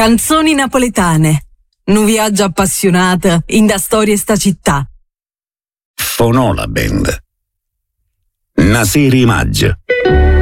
Canzoni napoletane. Nu viaggio appassionato in da storie sta città. Fonò la band. Una serie maggio.